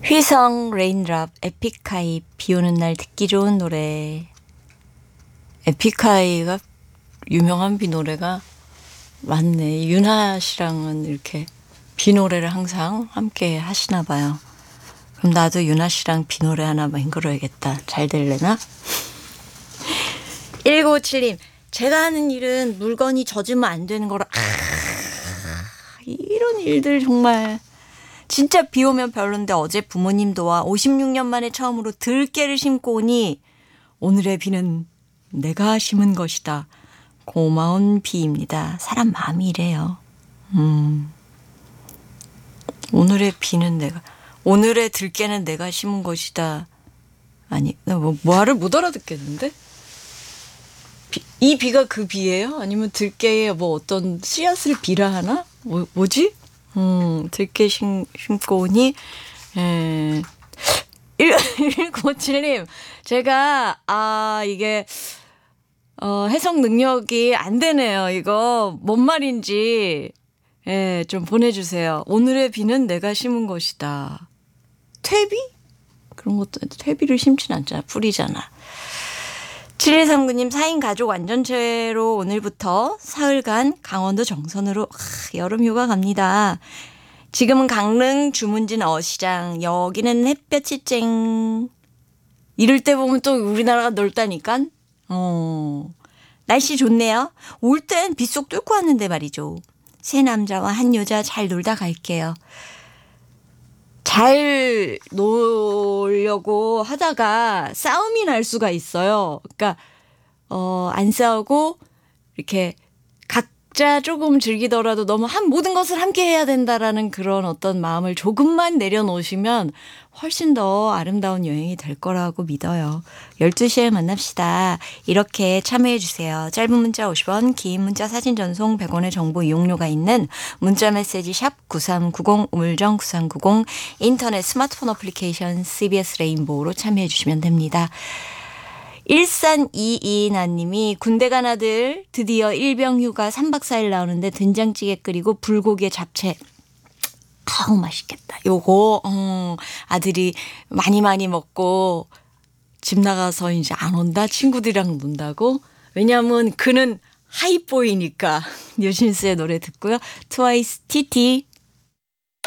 휘성 레인드랍 에픽하이 비 오는 날 듣기 좋은 노래. 에픽하이가 유명한 비 노래가 많네. 윤하 씨랑은 이렇게 비 노래를 항상 함께 하시나 봐요. 그럼 나도 윤하 씨랑 비 노래 하나 맹글어야겠다. 잘 될래나? 1957님, 제가 하는 일은 물건이 젖으면 안 되는 거라. 이런 일들 정말. 진짜 비 오면 별론데 어제 부모님 도와 56년 만에 처음으로 들깨를 심고 오니 오늘의 비는 내가 심은 것이다. 고마운 비입니다. 사람 마음이 이래요. 오늘의 비는 오늘의 들깨는 내가 심은 것이다. 아니, 나 말을 못 알아듣겠는데? 이 비가 그 비예요? 아니면 들깨에 뭐 어떤 씨앗을 비라 하나? 뭐지? 들깨 심고 오니, 1957님, 제가, 이게, 해석 능력이 안 되네요. 이거, 뭔 말인지, 좀 보내주세요. 오늘의 비는 내가 심은 것이다. 퇴비? 그런 것도, 퇴비를 심진 않잖아. 풀이잖아. 7139님, 4인 가족 완전체로 오늘부터 사흘간 강원도 정선으로 여름 휴가 갑니다. 지금은 강릉 주문진 어시장, 여기는 햇볕이 쨍. 이럴 때 보면 또 우리나라가 넓다니까. 날씨 좋네요. 올 땐 빗속 뚫고 왔는데 말이죠. 세 남자와 한 여자 잘 놀다 갈게요. 잘 놀려고 하다가 싸움이 날 수가 있어요. 그러니까 안 싸우고 이렇게 각자 조금 즐기더라도 너무 모든 것을 함께 해야 된다라는 그런 어떤 마음을 조금만 내려놓으시면 훨씬 더 아름다운 여행이 될 거라고 믿어요. 12시에 만납시다. 이렇게 참여해 주세요. 짧은 문자 50원, 긴 문자 사진 전송 100원의 정보 이용료가 있는 문자 메시지 샵 9390, 우물정 9390, 인터넷 스마트폰 어플리케이션 CBS 레인보우로 참여해 주시면 됩니다. 1322나님이 군대 간 아들 드디어 일병휴가 3박 4일 나오는데 된장찌개 끓이고 불고기에 잡채. 아우 맛있겠다. 요거 아들이 많이 먹고 집 나가서 이제 안 온다. 친구들이랑 논다고. 왜냐하면 그는 하이보이니까. 뉴진스의 노래 듣고요. 트와이스 TT.